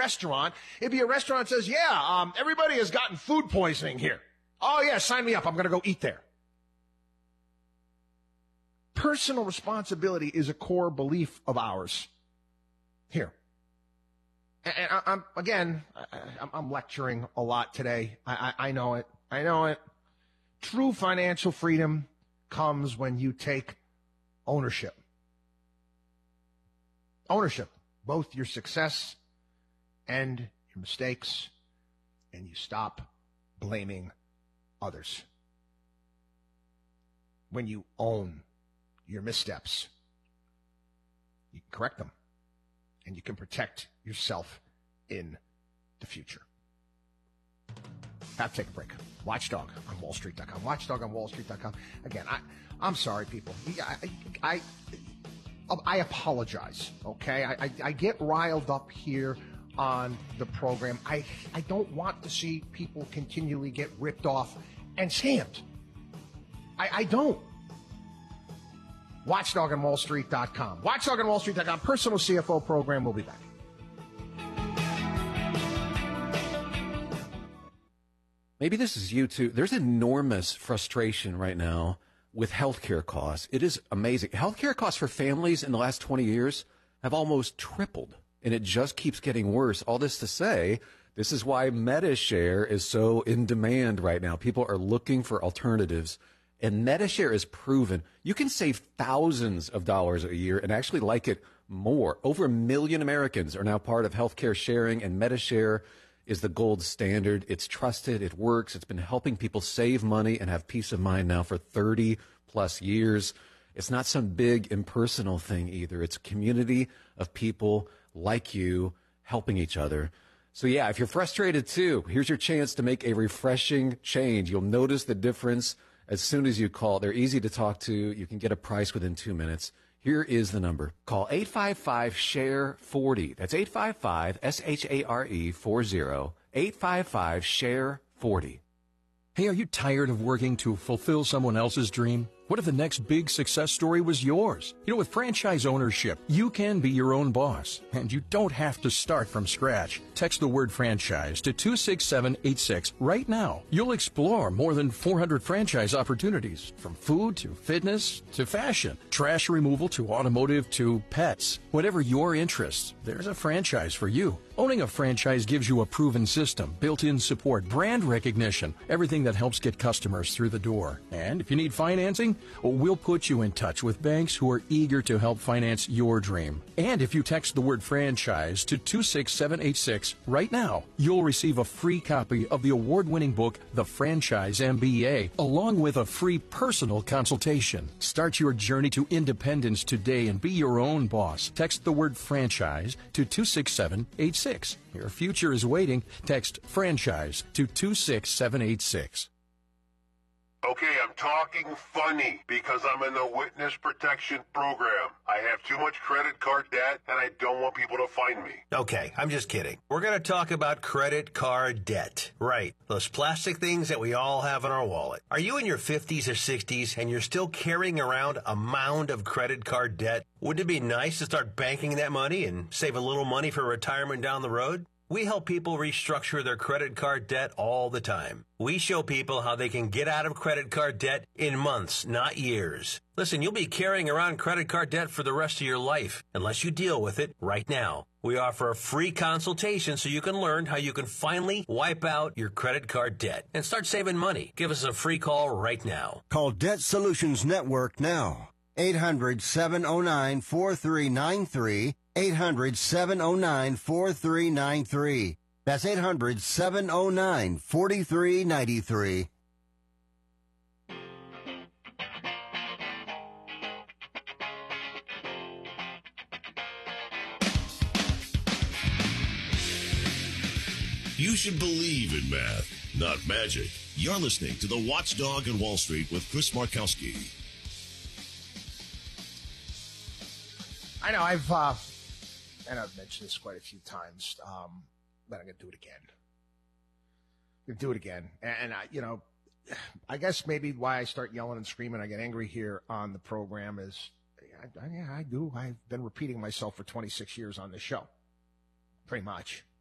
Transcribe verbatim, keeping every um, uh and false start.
restaurant. It'd be a restaurant that says, yeah, um, everybody has gotten food poisoning here. Oh, yeah, sign me up. I'm going to go eat there. Personal responsibility is a core belief of ours here. And I, I'm, again, I, I'm lecturing a lot today. I, I, I know it. I know it. True financial freedom comes when you take ownership. Ownership, both your success and your mistakes, and you stop blaming others. When you own your missteps, you can correct them, and you can protect yourself in the future. Have to take a break. Watchdog on Wall Street dot com. Watchdog on Wall Street dot com. Again, I, I'm sorry, people. I, I, I apologize, okay? I, I, I get riled up here on the program. I, I don't want to see people continually get ripped off and scammed. I, I don't. Watchdog on Wall Street dot com. Watchdog on Wall Street dot com. Personal C F O program. We'll be back. Maybe this is you too. There's enormous frustration right now with healthcare costs. It is amazing. Healthcare costs for families in the last twenty years have almost tripled, and it just keeps getting worse. All this to say, this is why MediShare is so in demand right now. People are looking for alternatives, and MediShare is proven. You can save thousands of dollars a year and actually like it more. Over a million Americans are now part of healthcare sharing, and MediShare is the gold standard. It's trusted. It works. It's been helping people save money and have peace of mind now for thirty plus years. It's not some big impersonal thing either. It's a community of people like you helping each other. So yeah, if you're frustrated too, here's your chance to make a refreshing change. You'll notice the difference as soon as you call. They're easy to talk to. You can get a price within two minutes. Here is the number. Call eight five five, S H A R E, forty. That's eight five five, S H A R E, forty. eight five five, S H A R E, forty. Hey, are you tired of working to fulfill someone else's dream? What if the next big success story was yours? You know, with franchise ownership, you can be your own boss, and you don't have to start from scratch. Text the word franchise to two six seven eight six right now. You'll explore more than four hundred franchise opportunities, from food to fitness to fashion, trash removal to automotive to pets. Whatever your interests, there's a franchise for you. Owning a franchise gives you a proven system, built-in support, brand recognition, everything that helps get customers through the door. And if you need financing, well, we'll put you in touch with banks who are eager to help finance your dream. And if you text the word franchise to two six seven eight six right now, you'll receive a free copy of the award-winning book, The Franchise M B A, along with a free personal consultation. Start your journey to independence today and be your own boss. Text the word franchise to two six seven eight six. Your future is waiting. Text franchise to two six seven eight six. Okay, I'm talking funny because I'm in the witness protection program. I have too much credit card debt and I don't want people to find me. Okay, I'm just kidding. We're going to talk about credit card debt. Right, those plastic things that we all have in our wallet. Are you in your fifties or sixties and you're still carrying around a mound of credit card debt? Wouldn't it be nice to start banking that money and save a little money for retirement down the road? We help people restructure their credit card debt all the time. We show people how they can get out of credit card debt in months, not years. Listen, you'll be carrying around credit card debt for the rest of your life unless you deal with it right now. We offer a free consultation so you can learn how you can finally wipe out your credit card debt and start saving money. Give us a free call right now. Call Debt Solutions Network now. eight hundred, seven oh nine, four three nine three. eight hundred, seven oh nine, four three nine three. That's eight hundred, seven oh nine, four three nine three. You should believe in math, not magic. You're listening to The Watchdog on Wall Street with Chris Markowski. I know I've uh, and I've mentioned this quite a few times, um, but I'm going to do it again. I'm going to do it again. And, and I, you know, I guess maybe why I start yelling and screaming, I get angry here on the program is, I, I, yeah, I do. I've been repeating myself for twenty-six years on this show. Pretty much.